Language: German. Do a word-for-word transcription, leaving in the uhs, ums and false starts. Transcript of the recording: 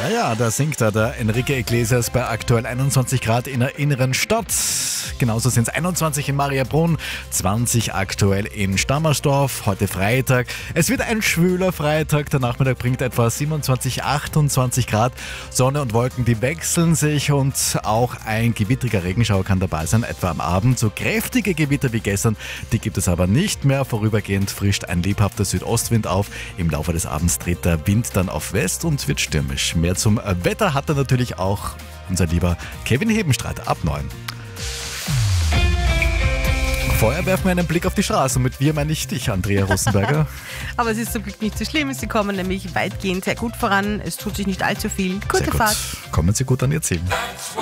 Ja, ja, da singt er, der Enrique Iglesias bei aktuell einundzwanzig Grad in der inneren Stadt. Genauso sind es einundzwanzig in Mariabrunn, zwanzig aktuell in Stammersdorf, heute Freitag. Es wird ein schwüler Freitag, der Nachmittag bringt etwa siebenundzwanzig, achtundzwanzig Grad. Sonne und Wolken, die wechseln sich und auch ein gewittriger Regenschauer kann dabei sein, etwa am Abend. So kräftige Gewitter wie gestern, die gibt es aber nicht mehr. Vorübergehend frischt ein lebhafter Südostwind auf. Im Laufe des Abends dreht der Wind dann auf West und wird stürmisch. Mehr zum Wetter hat er natürlich auch unser lieber Kevin Hebenstreit ab neun. Vorher werfen wir einen Blick auf die Straße. Mit wir meine ich dich, Andrea Rosenberger. Aber es ist zum Glück nicht so schlimm. Sie kommen nämlich weitgehend sehr gut voran. Es tut sich nicht allzu viel. Gute Sehr gut. Fahrt. Kommen Sie gut an Ihr Ziel.